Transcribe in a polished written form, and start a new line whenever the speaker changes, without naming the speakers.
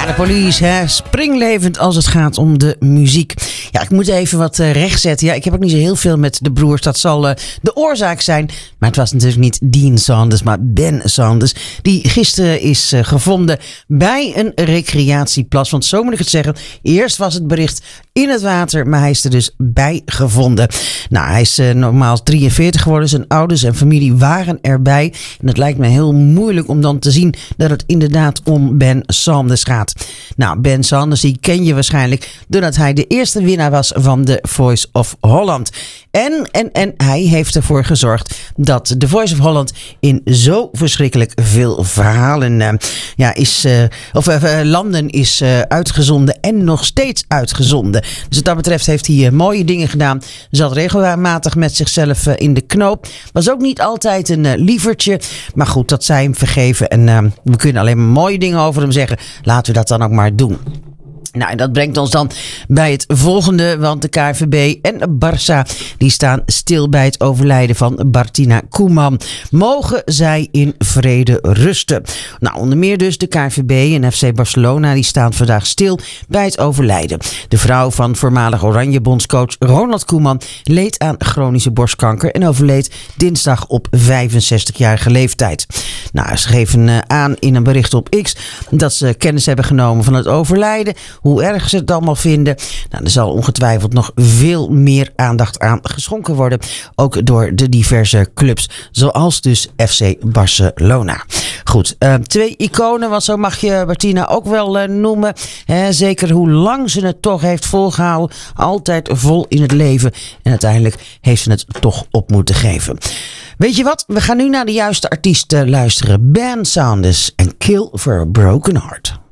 de Police, hè? Springlevend als het gaat om de muziek. Ja, ik moet even wat rechtzetten. Ja, ik heb ook niet zo heel veel met de broers. Dat zal de oorzaak zijn. Maar het was natuurlijk niet Dean Sanders, maar Ben Sanders. Die gisteren is gevonden bij een recreatieplas. Want zo moet ik het zeggen. Eerst was het bericht in het water, maar hij is er dus bij gevonden. Nou, hij is normaal 43 geworden. Zijn ouders en familie waren erbij. En het lijkt me heel moeilijk om dan te zien dat het inderdaad om Ben Sanders gaat. Nou, Ben Sanders, die ken je waarschijnlijk doordat hij de eerste winnaar was van The Voice of Holland. En hij heeft ervoor gezorgd dat The Voice of Holland in zo verschrikkelijk veel verhalen landen is uitgezonden en nog steeds uitgezonden. Dus wat dat betreft heeft hij mooie dingen gedaan. Zat regelmatig met zichzelf in de knoop. Was ook niet altijd een lievertje. Maar goed, dat zij hem vergeven. En we kunnen alleen maar mooie dingen over hem zeggen. Laten we dat dan ook maar doen. Nou, en dat brengt ons dan bij het volgende, want de KNVB en Barça die staan stil bij het overlijden van Martina Koeman. Mogen zij in vrede rusten? Nou, onder meer dus de KNVB en FC Barcelona die staan vandaag stil bij het overlijden. De vrouw van voormalig Oranje bondscoach Ronald Koeman leed aan chronische borstkanker en overleed dinsdag op 65-jarige leeftijd. Nou, ze geven aan in een bericht op X dat ze kennis hebben genomen van het overlijden. Hoe erg ze het allemaal vinden. Nou, er zal ongetwijfeld nog veel meer aandacht aan geschonken worden. Ook door de diverse clubs. Zoals dus FC Barcelona. Goed, 2 iconen. Want zo mag je Martina ook wel noemen. Zeker hoe lang ze het toch heeft volgehouden. Altijd vol in het leven. En uiteindelijk heeft ze het toch op moeten geven. Weet je wat? We gaan nu naar de juiste artiest luisteren. Ben Sanders en Kill for a Broken Heart.